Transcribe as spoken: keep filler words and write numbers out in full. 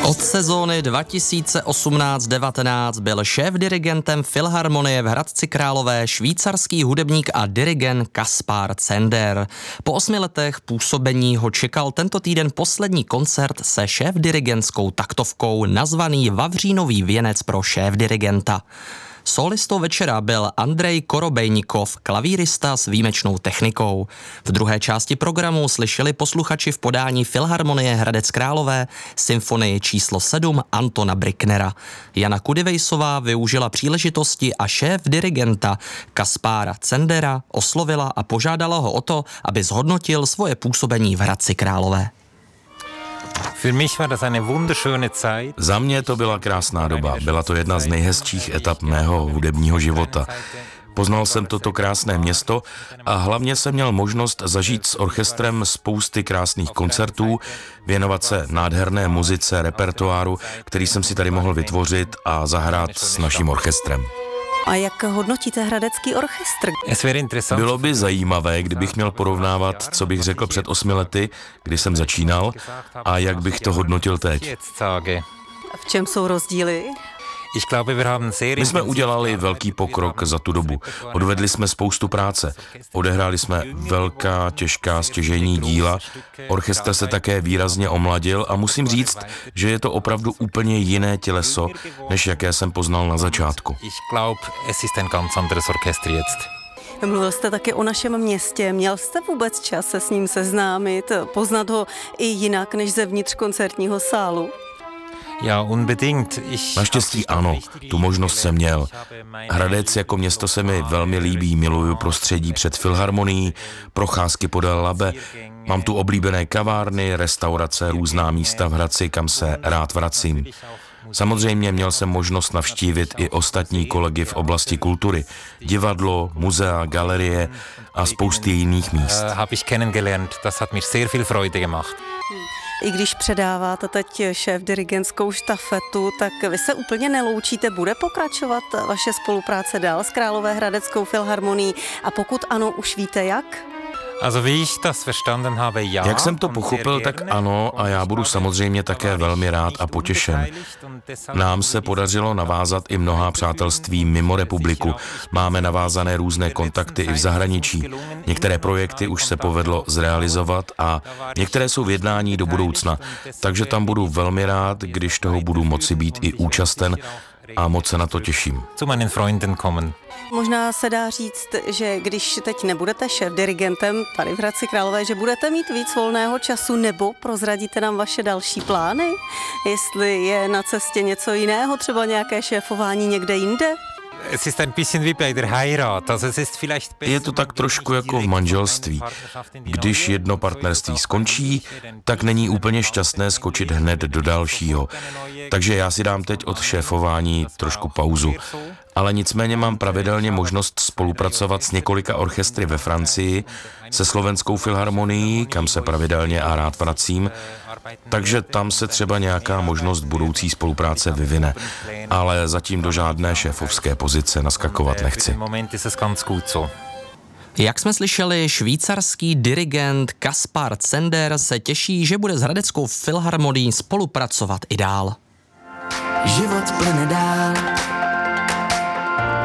Od sezóny dva tisíce osmnáct devatenáct byl šéf-dirigentem Filharmonie v Hradci Králové švýcarský hudebník a dirigent Kaspar Zender. Po osmi letech působení ho čekal tento týden poslední koncert se šéf-dirigentskou taktovkou nazvaný Vavřínový věnec pro šéf-dirigenta. Solistou večera byl Andrej Korobejnikov, klavírista s výjimečnou technikou. V druhé části programu slyšeli posluchači v podání Filharmonie Hradec Králové symfonii číslo sedm Antona Brücknera. Jana Kudivejsová využila příležitosti a šéf dirigenta Kaspara Zendera oslovila a požádala ho o to, aby zhodnotil svoje působení v Hradci Králové. Za mě to byla krásná doba. Byla to jedna z nejhezčích etap mého hudebního života. Poznal jsem toto krásné město a hlavně jsem měl možnost zažít s orchestrem spousty krásných koncertů, věnovat se nádherné muzice, repertoáru, který jsem si tady mohl vytvořit a zahrát s naším orchestrem. A jak hodnotíte hradecký orchestr? Bylo by zajímavé, kdybych měl porovnávat, co bych řekl před osmi lety, kdy jsem začínal, a jak bych to hodnotil teď. V čem jsou rozdíly? My jsme udělali velký pokrok za tu dobu. Odvedli jsme spoustu práce. Odehráli jsme velká, těžká, stěžejní díla. Orchestr se také výrazně omladil a musím říct, že je to opravdu úplně jiné těleso, než jaké jsem poznal na začátku. Mluvil jste taky o našem městě. Měl jste vůbec čas se s ním seznámit, poznat ho i jinak než zevnitř koncertního sálu? Naštěstí ano, tu možnost jsem měl. Hradec jako město se mi velmi líbí, miluju prostředí před Filharmonií, procházky podél Labe, mám tu oblíbené kavárny, restaurace, různá místa v Hradci, kam se rád vracím. Samozřejmě měl jsem možnost navštívit i ostatní kolegy v oblasti kultury, divadlo, muzea, galerie a spousty jiných míst. I když předáváte teď šéf-dirigentskou štafetu, tak vy se úplně neloučíte. Bude pokračovat vaše spolupráce dál s Královéhradeckou filharmonií? A pokud ano, už víte jak? Jak jsem to pochopil, tak ano, a já budu samozřejmě také velmi rád a potěšen. Nám se podařilo navázat i mnohá přátelství mimo republiku. Máme navázané různé kontakty i v zahraničí. Některé projekty už se povedlo zrealizovat a některé jsou v jednání do budoucna. Takže tam budu velmi rád, když toho budu moci být i účasten a moc se na to těším. Možná se dá říct, že když teď nebudete šéf-dirigentem tady v Hradci Králové, že budete mít víc volného času, nebo prozradíte nám vaše další plány? Jestli je na cestě něco jiného, třeba nějaké šéfování někde jinde? Je to tak trošku jako v manželství. Když jedno partnerství skončí, tak není úplně šťastné skočit hned do dalšího. Takže já si dám teď od šéfování trošku pauzu. Ale nicméně mám pravidelně možnost spolupracovat s několika orchestry ve Francii, se Slovenskou filharmonií, kam se pravidelně a rád vracím, takže tam se třeba nějaká možnost budoucí spolupráce vyvine. Ale zatím do žádné šéfovské pozice naskakovat nechci. Jak jsme slyšeli, švýcarský dirigent Kaspar Zender se těší, že bude s Hradeckou filharmonií spolupracovat i dál. Život plyne dál.